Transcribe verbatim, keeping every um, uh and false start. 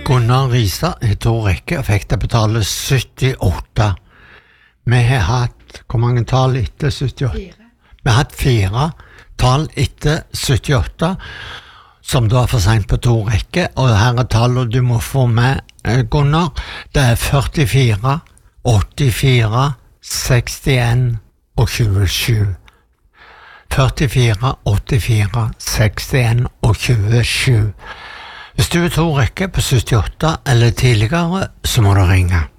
Gunnar Risa I to rekker fikk det betale syttiåtte. Vi har hatt, hvor mange tall etter syttiåtte? Fire. Vi har hatt fire tall etter syttiåtte, som da er for sent på to rekker, og her er tallet du må få med, Gunnar. Det er førtifire, åttifire, sekstien og tjuesju. førtifire, åttifire, sekstien og tjuesju. Hvis du er to rekker på syttiåtte eller tidligere, så må du ringe.